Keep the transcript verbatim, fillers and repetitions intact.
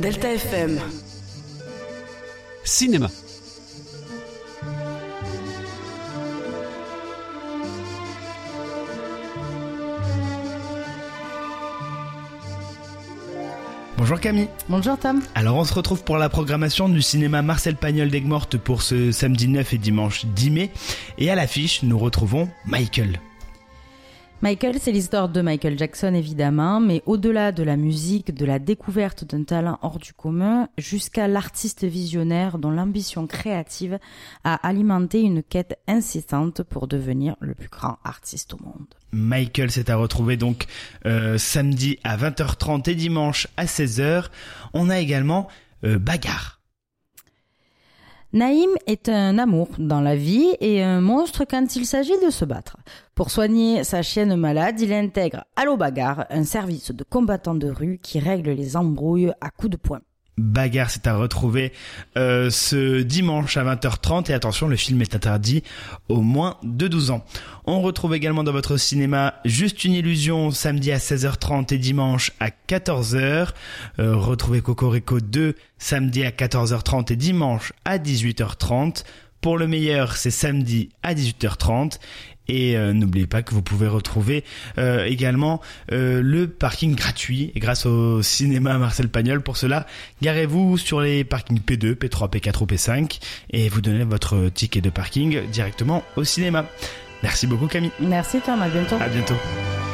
Delta F M. Cinéma. Bonjour Camille. Bonjour Tom. Alors on se retrouve pour la programmation du cinéma Marcel Pagnol d'Aigues-Mortes pour ce samedi neuf et dimanche dix mai. Et à l'affiche, nous retrouvons Michael. Michael, c'est l'histoire de Michael Jackson évidemment, mais au-delà de la musique, de la découverte d'un talent hors du commun, jusqu'à l'artiste visionnaire dont l'ambition créative a alimenté une quête incessante pour devenir le plus grand artiste au monde. Michael, c'est à retrouver donc euh, samedi à vingt heures trente et dimanche à seize heures. On a également euh, Bagarre. Naïm est un amour dans la vie et un monstre quand il s'agit de se battre. Pour soigner sa chienne malade, il intègre Allo Bagarre, un service de combattants de rue qui règle les embrouilles à coups de poing. Bagarre, c'est à retrouver euh, ce dimanche à vingt heures trente et attention, le film est interdit aux moins de douze ans. On retrouve également dans votre cinéma Juste une illusion samedi à seize heures trente et dimanche à quatorze heures. Euh, retrouvez Cocorico deux samedi à quatorze heures trente et dimanche à dix-huit heures trente. Pour le meilleur, c'est samedi à dix-huit heures trente. Et euh, n'oubliez pas que vous pouvez retrouver euh, également euh, le parking gratuit. Et grâce au cinéma Marcel Pagnol, pour cela, garez-vous sur les parkings P deux, P trois, P quatre ou P cinq et vous donnez votre ticket de parking directement au cinéma. Merci beaucoup Camille. Merci Tom, à bientôt. À bientôt.